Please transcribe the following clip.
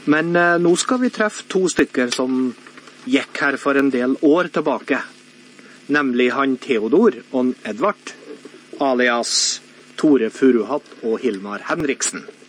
Men nå skal vi treffe to stykker som gikk her for en del år tilbake. Nemlig han Theodor og Edvard, alias Tore Furuhatt og Hilmar Henriksen.